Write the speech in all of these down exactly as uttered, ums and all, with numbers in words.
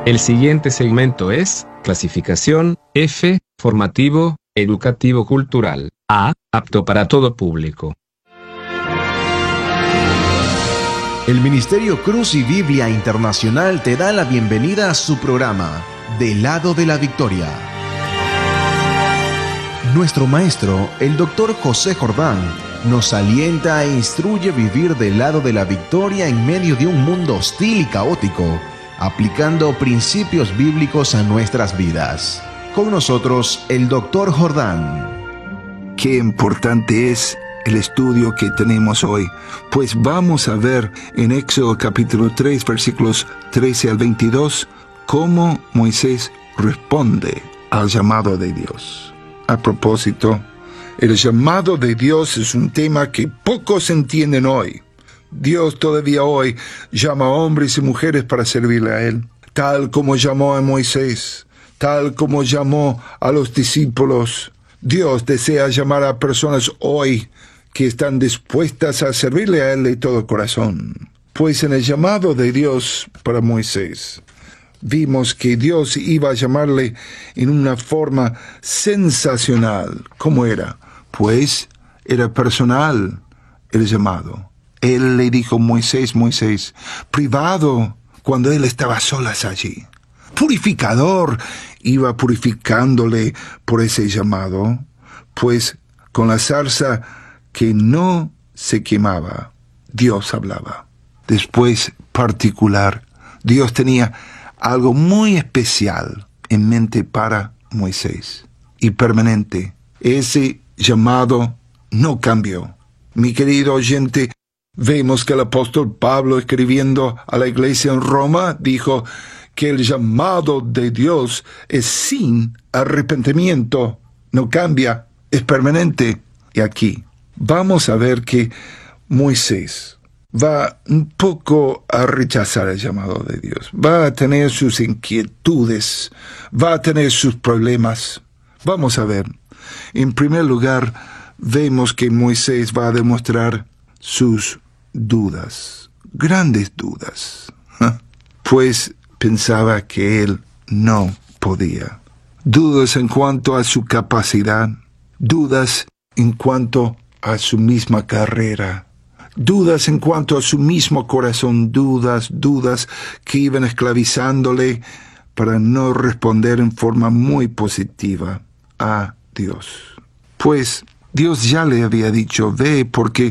El siguiente segmento es clasificación F, formativo, educativo cultural. A, apto para todo público. El Ministerio Cruz y Biblia Internacional te da la bienvenida a su programa, Del lado de la victoria. Nuestro maestro, el doctor José Jordán, nos alienta e instruye a vivir del lado de la victoria en medio de un mundo hostil y caótico, aplicando principios bíblicos a nuestras vidas. Con nosotros, el doctor Jordán. Qué importante es el estudio que tenemos hoy, pues vamos a ver en Éxodo capítulo tres, versículos trece al veintidós, cómo Moisés responde al llamado de Dios. A propósito, el llamado de Dios es un tema que pocos entienden hoy. Dios todavía hoy llama a hombres y mujeres para servirle a Él, tal como llamó a Moisés, tal como llamó a los discípulos. Dios desea llamar a personas hoy que están dispuestas a servirle a Él de todo corazón. Pues en el llamado de Dios para Moisés, vimos que Dios iba a llamarle en una forma sensacional. ¿Cómo era? Pues era personal el llamado. Él le dijo, Moisés, Moisés, privado, cuando él estaba solas allí. Purificador, iba purificándole por ese llamado, pues con la zarza que no se quemaba, Dios hablaba. Después, particular, Dios tenía algo muy especial en mente para Moisés y permanente. Ese llamado no cambió. Mi querido oyente, vemos que el apóstol Pablo, escribiendo a la iglesia en Roma, dijo que el llamado de Dios es sin arrepentimiento, no cambia, es permanente. Y aquí vamos a ver que Moisés va un poco a rechazar el llamado de Dios, va a tener sus inquietudes, va a tener sus problemas. Vamos a ver. En primer lugar, vemos que Moisés va a demostrar sus dudas, grandes dudas, pues pensaba que él no podía. Dudas en cuanto a su capacidad, dudas en cuanto a su misma carrera, dudas en cuanto a su mismo corazón, dudas, dudas que iban esclavizándole para no responder en forma muy positiva a Dios. Pues Dios ya le había dicho, ve porque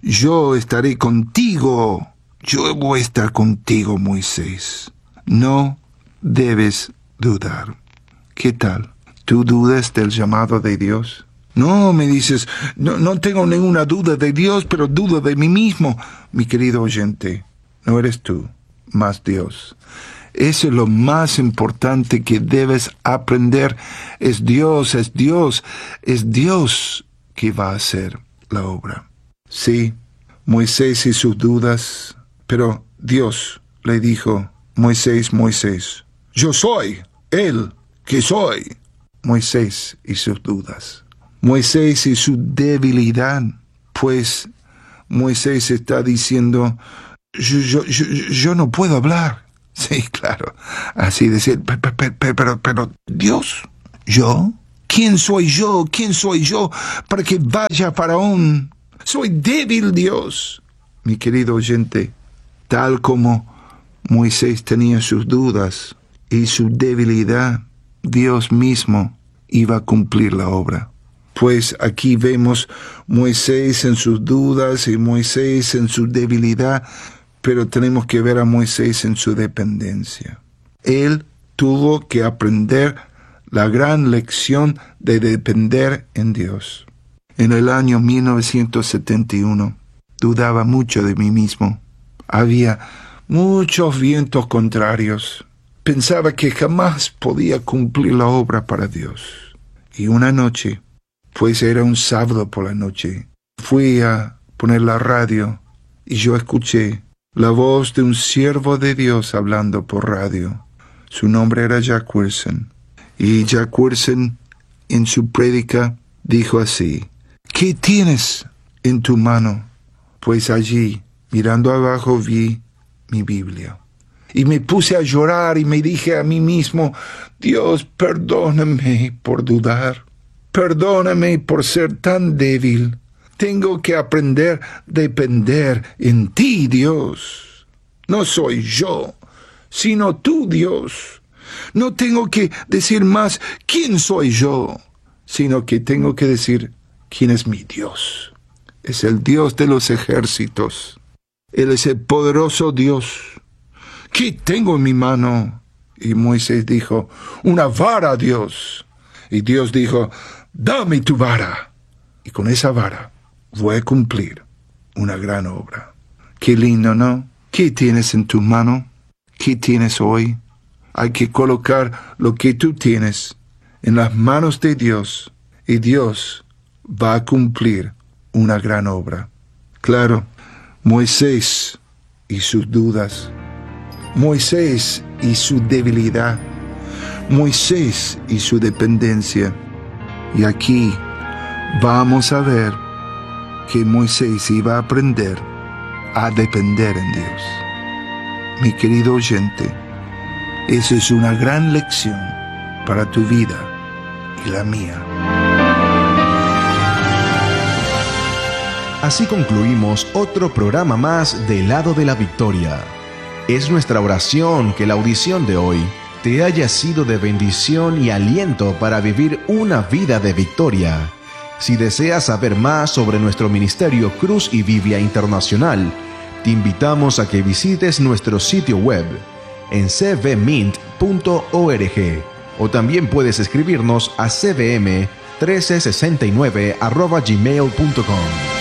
yo estaré contigo, yo voy a estar contigo, Moisés. No debes dudar. ¿Qué tal? ¿Tú dudas del llamado de Dios? No, me dices, no, no tengo ninguna duda de Dios, pero dudo de mí mismo. Mi querido oyente, no eres tú, más Dios. Eso es lo más importante que debes aprender. Es Dios, es Dios, es Dios que va a hacer la obra. Sí, Moisés y sus dudas, pero Dios le dijo, Moisés, Moisés, yo soy el que soy. Moisés y sus dudas. Moisés y su debilidad, pues Moisés está diciendo, yo, yo, yo, yo no puedo hablar. Sí, claro, así decir, pero, pero, pero, pero, Dios, ¿yo? ¿Quién soy yo? ¿Quién soy yo para que vaya Faraón? Soy débil, Dios. Mi querido oyente, tal como Moisés tenía sus dudas y su debilidad, Dios mismo iba a cumplir la obra. Pues aquí vemos Moisés en sus dudas y Moisés en su debilidad, pero tenemos que ver a Moisés en su dependencia. Él tuvo que aprender la gran lección de depender en Dios. En el año mil novecientos setenta y uno, dudaba mucho de mí mismo. Había muchos vientos contrarios. Pensaba que jamás podía cumplir la obra para Dios. Y una noche, pues era un sábado por la noche, fui a poner la radio y yo escuché la voz de un siervo de Dios hablando por radio. Su nombre era Jack Wilson. Y Jack Wilson, en su prédica, dijo así, ¿qué tienes en tu mano? Pues allí, mirando abajo, vi mi Biblia. Y me puse a llorar y me dije a mí mismo, Dios, perdóname por dudar. Perdóname por ser tan débil. Tengo que aprender a depender en ti, Dios. No soy yo, sino tú, Dios. No tengo que decir más quién soy yo, sino que tengo que decir quién es mi Dios. Es el Dios de los ejércitos. Él es el poderoso Dios. ¿Qué tengo en mi mano? Y Moisés dijo, una vara, Dios. Y Dios dijo, dame tu vara. Y con esa vara voy a cumplir una gran obra. Qué lindo, ¿no? ¿Qué tienes en tu mano? ¿Qué tienes hoy? Hay que colocar lo que tú tienes en las manos de Dios, y Dios va a cumplir una gran obra. Claro, Moisés y sus dudas, Moisés y su debilidad, Moisés y su dependencia. Y aquí vamos a ver que Moisés iba a aprender a depender en Dios. Mi querido oyente, eso es una gran lección para tu vida y la mía. Así concluimos otro programa más del Lado de la Victoria. Es nuestra oración que la audición de hoy te haya sido de bendición y aliento para vivir una vida de victoria. Si deseas saber más sobre nuestro ministerio Cruz y Biblia Internacional, te invitamos a que visites nuestro sitio web en c v mint punto org, o también puedes escribirnos a c v m uno tres seis nueve arroba gmail punto com.